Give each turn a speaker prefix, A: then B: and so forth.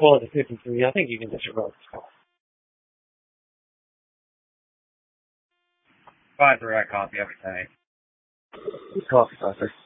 A: Well, it's a 53. I think you can just roll this call.
B: 5 direct copy everything.
A: Coffee, Buster.